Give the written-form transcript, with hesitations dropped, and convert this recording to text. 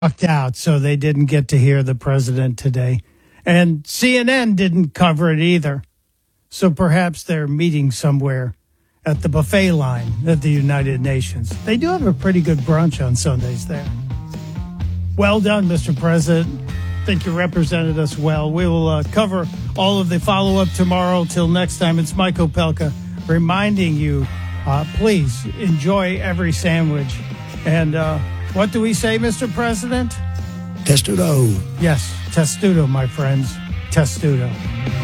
Knocked out, so they didn't get to hear the president today. And CNN didn't cover it either. So perhaps they're meeting somewhere at the buffet line at the United Nations. They do have a pretty good brunch on Sundays there. Well done, Mr. President. I think you represented us well. We will cover all of the follow-up tomorrow. Till next time, it's Mike Opelka reminding you, please enjoy every sandwich. And what do we say, Mr. President? Testudo. Yes, testudo, my friends. Testudo.